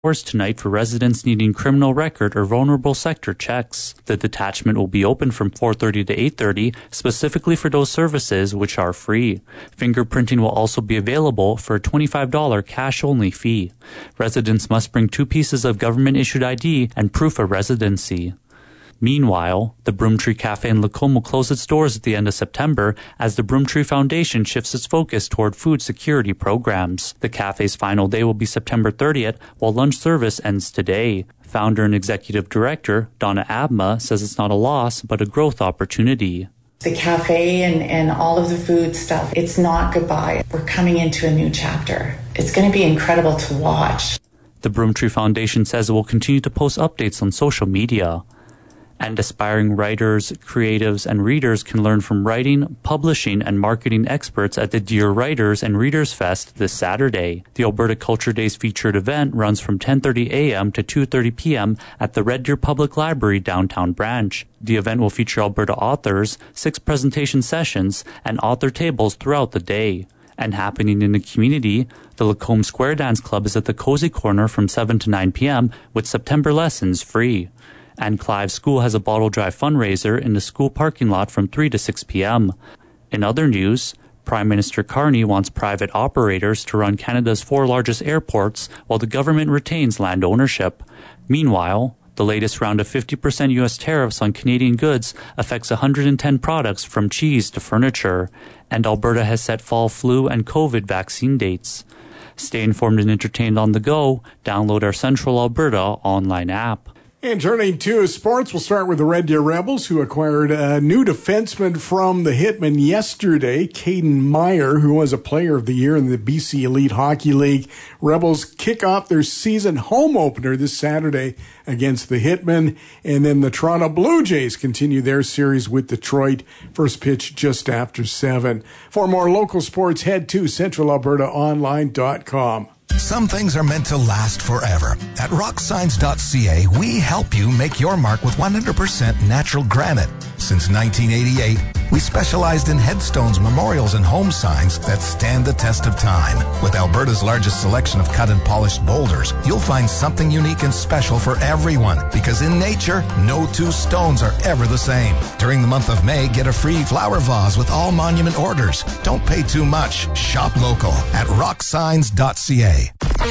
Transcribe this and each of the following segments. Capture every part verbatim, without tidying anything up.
hours tonight for residents needing criminal record or vulnerable sector checks. The detachment will be open from four thirty to eight thirty, specifically for those services which are free. Fingerprinting will also be available for a twenty-five dollars cash-only fee. Residents must bring two pieces of government-issued I D and proof of residency. Meanwhile, the Broomtree Cafe in Lacombe will close its doors at the end of September as the Broomtree Foundation shifts its focus toward food security programs. The cafe's final day will be September thirtieth, while lunch service ends today. Founder and executive director Donna Abma says it's not a loss, but a growth opportunity. The cafe and, and all of the food stuff, it's not goodbye. We're coming into a new chapter. It's going to be incredible to watch. The Broomtree Foundation says it will continue to post updates on social media. And aspiring writers, creatives, and readers can learn from writing, publishing, and marketing experts at the Dear Writers and Readers Fest this Saturday. The Alberta Culture Days featured event runs from ten thirty a.m. to two thirty p.m. at the Red Deer Public Library downtown branch. The event will feature Alberta authors, six presentation sessions, and author tables throughout the day. And happening in the community, the Lacombe Square Dance Club is at the Cozy Corner from seven to nine p.m. with September lessons free. And Clive School has a bottle drive fundraiser in the school parking lot from three to six p.m. In other news, Prime Minister Carney wants private operators to run Canada's four largest airports while the government retains land ownership. Meanwhile, the latest round of fifty percent U S tariffs on Canadian goods affects one hundred ten products from cheese to furniture, and Alberta has set fall flu and COVID vaccine dates. Stay informed and entertained on the go. Download our Central Alberta online app. And turning to sports, we'll start with the Red Deer Rebels, who acquired a new defenseman from the Hitmen yesterday, Caden Meyer, who was a player of the year in the B C Elite Hockey League. Rebels kick off their season home opener this Saturday against the Hitmen, and then the Toronto Blue Jays continue their series with Detroit. First pitch just after seven. For more local sports, head to central alberta online dot com. Some things are meant to last forever. At rock signs dot c a, we help you make your mark with one hundred percent natural granite. Since nineteen eighty-eight, we specialized in headstones, memorials, and home signs that stand the test of time. With Alberta's largest selection of cut and polished boulders, you'll find something unique and special for everyone, because in nature, no two stones are ever the same. During the month of May, get a free flower vase with all monument orders. Don't pay too much. Shop local at rock signs dot c a.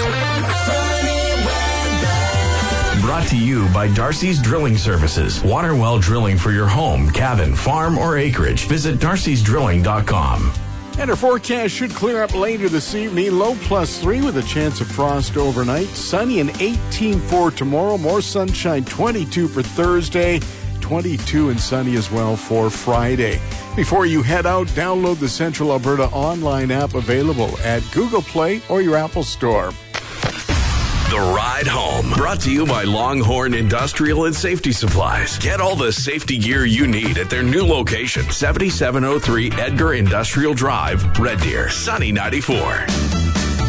Brought to you by Darcy's Drilling Services. Water well drilling for your home, cabin, farm, or acreage. Visit darcys drilling dot com. And our forecast should clear up later this evening. Low plus three with a chance of frost overnight. Sunny and eighteen for tomorrow. More sunshine, twenty-two for Thursday. twenty-two and sunny as well for Friday. Before you head out, download the Central Alberta online app available at Google Play or your Apple Store. The Ride Home, brought to you by Longhorn Industrial and Safety Supplies. Get all the safety gear you need at their new location, seventy-seven oh three Edgar Industrial Drive, Red Deer, Sunny ninety-four.